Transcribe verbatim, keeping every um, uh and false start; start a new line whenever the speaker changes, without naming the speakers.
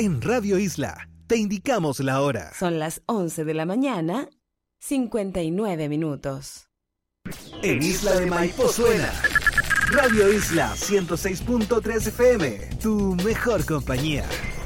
En Radio Isla te indicamos la hora.
Son las once de la mañana, cincuenta y nueve minutos.
En Isla de Maipo suena Radio Isla ciento seis punto tres F M, tu mejor compañía.